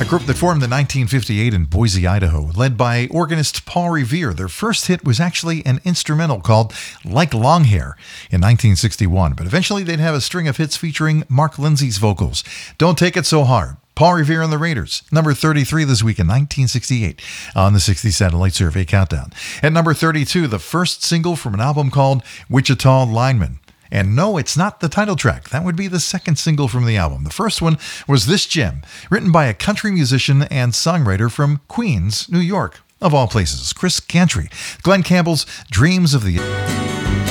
group that formed in 1958 in Boise, Idaho, led by organist Paul Revere. Their first hit was actually an instrumental called Like Long Hair in 1961, but eventually they'd have a string of hits featuring Mark Lindsay's vocals. Don't Take It So Hard, Paul Revere and the Raiders, number 33 this week in 1968 on the 60 Satellite Survey Countdown. At number 32, the first single from an album called Wichita Lineman. And no, it's not the title track. That would be the second single from the album. The first one was this gem, written by a country musician and songwriter from Queens, New York, of all places, Chris Cantry. Glenn Campbell's Dreams of the...